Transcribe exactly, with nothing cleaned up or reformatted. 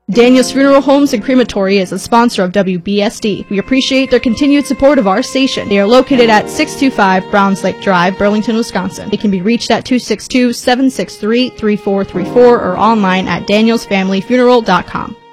Daniels Funeral Homes and Crematory is a sponsor of W B S D. We appreciate their continued support of our station. They are located at six two five Browns Lake Drive, Burlington, Wisconsin. They can be reached at two six two, seven six three, three four three four or online at daniels family funeral dot com.